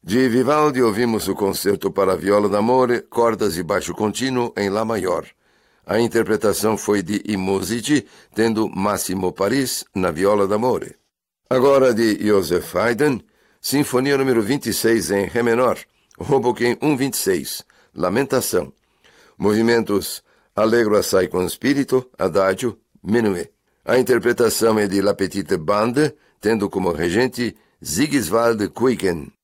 De Vivaldi ouvimos o concerto para viola d'amore, cordas e baixo contínuo em Lá maior. A interpretação foi de I Musici, tendo Massimo Paris na viola d'amore. Agora de Joseph Haydn, Sinfonia número 26 em Ré menor, Hoboken 126, Lamentação. Movimentos Allegro assai con spirito, Adagio, Menuet. A interpretação é de La Petite Bande, tendo como regente Sigiswald Kuijken.